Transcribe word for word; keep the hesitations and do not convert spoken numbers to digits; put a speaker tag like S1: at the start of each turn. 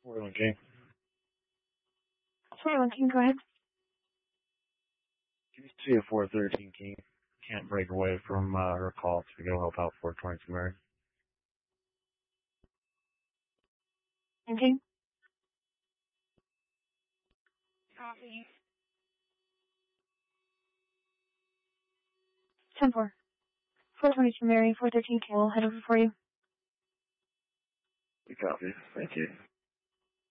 S1: Portland King.
S2: Portland King, go ahead.
S1: Can you see a four thirteen King? Can't break away from uh, her call to go help out four twenty-two Mary.
S2: Okay. Copy. ten four. four twenty-two Mary, four thirteen King will head over for you.
S1: You copy. Thank you.